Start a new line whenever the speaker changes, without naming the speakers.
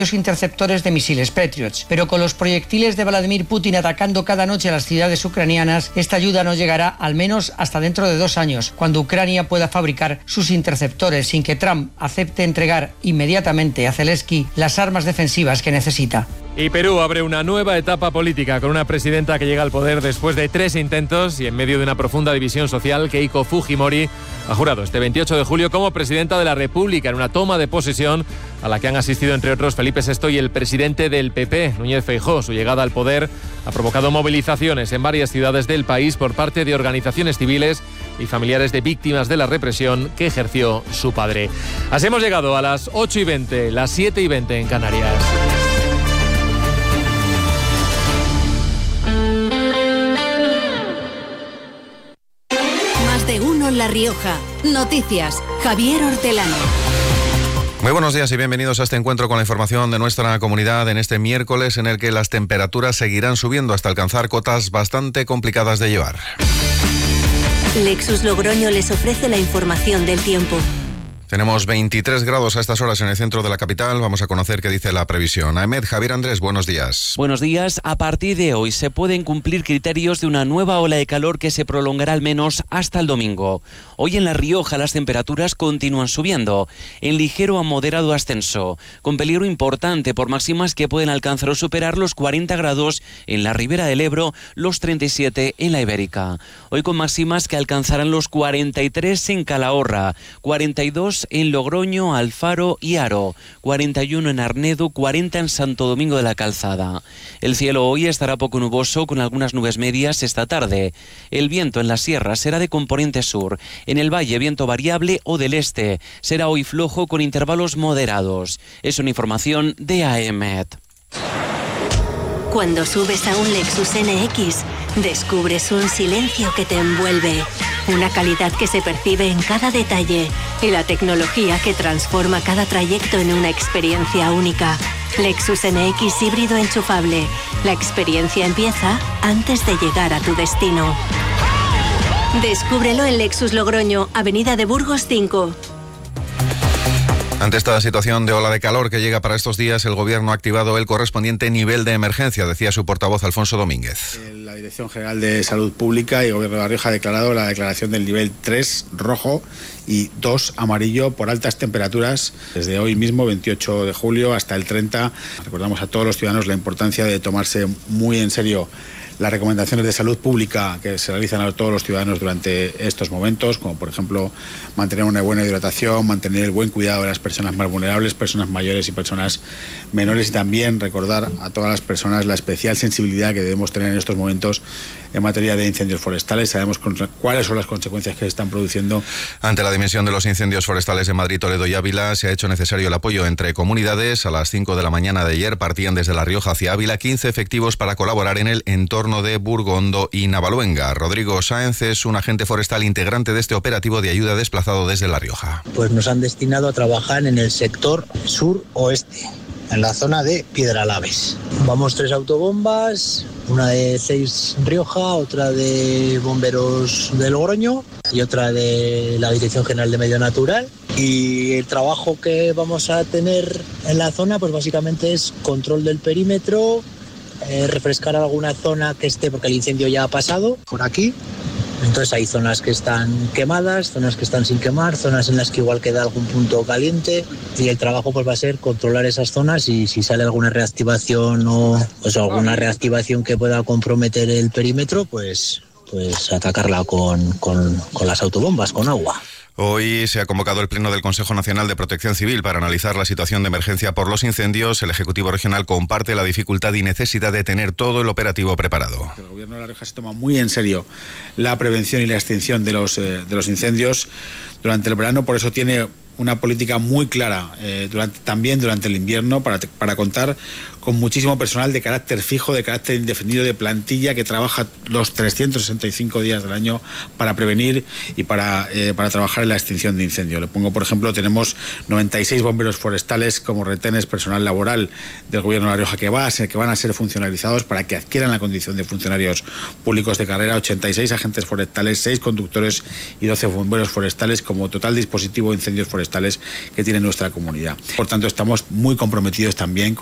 interceptores de misiles Patriot. Pero con los proyectiles de Vladimir Putin atacando cada noche a las ciudades ucranianas, esta ayuda no llegará al menos hasta dentro de 2 años, cuando Ucrania pueda fabricar sus interceptores sin que Trump acepte entregar inmediatamente a Zelensky las armas defensivas que necesita.
Y Perú abre una nueva etapa política con una presidenta que llega al poder después de 3 intentos y en medio de una profunda división social. Keiko Fujimori ha jurado este 28 de julio como presidenta de la República en una toma de posesión a la que han asistido entre otros Felipe VI y el presidente del PP, Núñez Feijóo. Su llegada al poder ha provocado movilizaciones en varias ciudades del país por parte de organizaciones civiles y familiares de víctimas de la represión que ejerció su padre. Así hemos llegado a las 8:20, las 7:20 en Canarias.
Más de uno en La Rioja. Noticias. Javier Hortelano.
Muy buenos días y bienvenidos a este encuentro con la información de nuestra comunidad en este miércoles en el que las temperaturas seguirán subiendo hasta alcanzar cotas bastante complicadas de llevar.
Lexus Logroño les ofrece la información del tiempo.
Tenemos 23 grados a estas horas en el centro de la capital. Vamos a conocer qué dice la previsión. Ahmed, Javier Andrés, buenos días.
Buenos días. A partir de hoy se pueden cumplir criterios de una nueva ola de calor que se prolongará al menos hasta el domingo. Hoy en La Rioja las temperaturas continúan subiendo, en ligero a moderado ascenso, con peligro importante por máximas que pueden alcanzar o superar los 40 grados en la Ribera del Ebro, los 37 en la Ibérica. Hoy con máximas que alcanzarán los 43 en Calahorra, 42 en Logroño, Alfaro y Haro, 41 en Arnedo, 40 en Santo Domingo de la Calzada. El cielo hoy estará poco nuboso con algunas nubes medias esta tarde. El viento en la sierra será de componente sur. En el valle viento variable o del este. Será hoy flojo con intervalos moderados. Es una información de AEMET.
Cuando subes a un Lexus NX, descubres un silencio que te envuelve, una calidad que se percibe en cada detalle y la tecnología que transforma cada trayecto en una experiencia única. Lexus NX híbrido enchufable. La experiencia empieza antes de llegar a tu destino. Descúbrelo en Lexus Logroño, Avenida de Burgos 5.
Ante esta situación de ola de calor que llega para estos días, el Gobierno ha activado el correspondiente nivel de emergencia, decía su portavoz Alfonso Domínguez.
La Dirección General de Salud Pública y el Gobierno de La Rioja ha declarado la declaración del nivel 3 rojo y 2 amarillo por altas temperaturas desde hoy mismo, 28 de julio, hasta el 30. Recordamos a todos los ciudadanos la importancia de tomarse muy en serio las recomendaciones de salud pública que se realizan a todos los ciudadanos durante estos momentos, como por ejemplo mantener una buena hidratación, mantener el buen cuidado de las personas más vulnerables, personas mayores y personas menores, y también recordar a todas las personas la especial sensibilidad que debemos tener en estos momentos en materia de incendios forestales. Sabemos cuáles son las consecuencias que se están produciendo.
Ante la dimensión de los incendios forestales en Madrid, Toledo y Ávila, se ha hecho necesario el apoyo entre comunidades. A las 5 de la mañana de ayer partían desde La Rioja hacia Ávila 15 efectivos para colaborar en el entorno de Burgondo y Navaluenga. Rodrigo Sáenz es un agente forestal integrante de este operativo de ayuda desplazado desde La Rioja.
Pues nos han destinado a trabajar en el sector sur-oeste, en la zona de Piedralaves. Vamos 3 autobombas, una de 6 Rioja, otra de Bomberos de Logroño y otra de la Dirección General de Medio Natural. Y el trabajo que vamos a tener en la zona pues básicamente es control del perímetro, refrescar alguna zona que esté, porque el incendio ya ha pasado por aquí. Entonces hay zonas que están quemadas, zonas que están sin quemar, zonas en las que igual queda algún punto caliente, y el trabajo pues va a ser controlar esas zonas y si sale alguna reactivación o alguna reactivación que pueda comprometer el perímetro, pues atacarla con las autobombas, con agua.
Hoy se ha convocado el Pleno del Consejo Nacional de Protección Civil para analizar la situación de emergencia por los incendios. El Ejecutivo Regional comparte la dificultad y necesidad de tener todo el operativo preparado.
El Gobierno de La Rioja se toma muy en serio la prevención y la extinción de los incendios durante el verano, por eso tiene una política muy clara también durante el invierno para contar con muchísimo personal de carácter fijo, de carácter indefinido, de plantilla que trabaja los 365 días del año para prevenir y para trabajar en la extinción de incendios. Le pongo, por ejemplo, tenemos 96 bomberos forestales como retenes, personal laboral del Gobierno de La Rioja que van a ser funcionalizados para que adquieran la condición de funcionarios públicos de carrera, 86 agentes forestales, 6 conductores y 12 bomberos forestales como total dispositivo de incendios forestales forestales que tiene nuestra comunidad. Por tanto, estamos muy comprometidos también